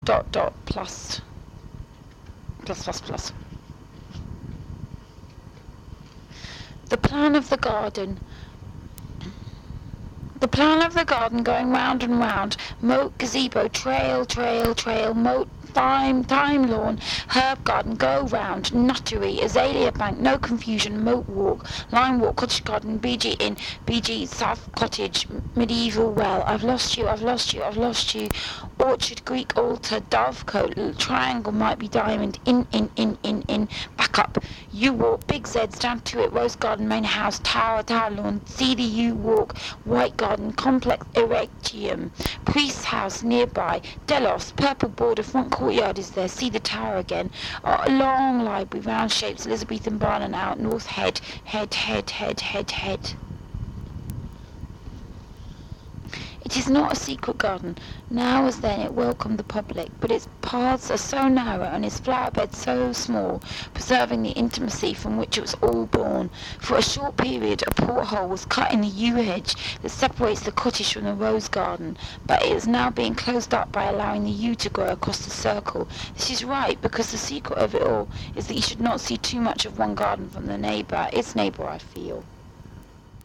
plus. The plan of the garden. The plan of the garden going round and round, moat, gazebo, trail, moat, thyme, lawn, herb garden, go round, nuttery, azalea bank, no confusion, moat walk, lime walk, cottage garden, BG inn, BG south cottage, medieval well, I've lost you, orchard, Greek altar, dovecote, triangle might be diamond, in, back up, U walk, big Z's, down to it, rose garden, main house, tower lawn, see the U walk, white garden, complex erectium, priest's house nearby, Delos, purple border, front courtyard is there, see the tower again, long library, round shapes, Elizabethan barn and out, north head. It is not a secret garden. Now as then it welcomed the public, but its paths are so narrow and its flower beds so small, preserving the intimacy from which it was all born. For a short period a porthole was cut in the yew hedge that separates the cottage from the rose garden, but it is now being closed up by allowing the yew to grow across the circle. This is right, because the secret of it all is that you should not see too much of one garden from the neighbour, its neighbour, I feel.